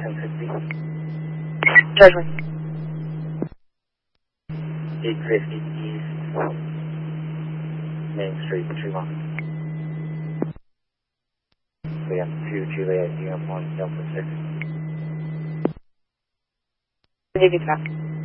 1050. Judgment. 850 East Main Street, Tremont. AM2 Juliet, UM1 Delta 6. Navy Cap.